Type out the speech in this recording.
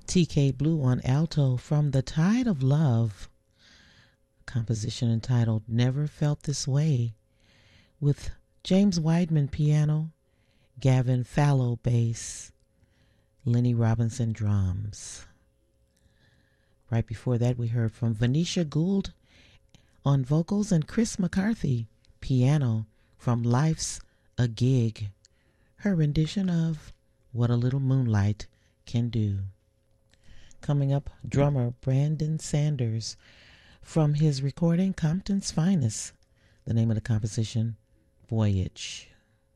TK Blue on alto from The Tide of Love, composition entitled Never Felt This Way, with James Weidman piano, Gavin Fallow bass, Lenny Robinson drums. Right before that, we heard from Venetia Gould on vocals and Chris McCarthy piano from Life's a Gig, her rendition of What a Little Moonlight Can Do. Coming up, drummer Brandon Sanders from his recording Compton's Finest. The name of the composition, Voyage.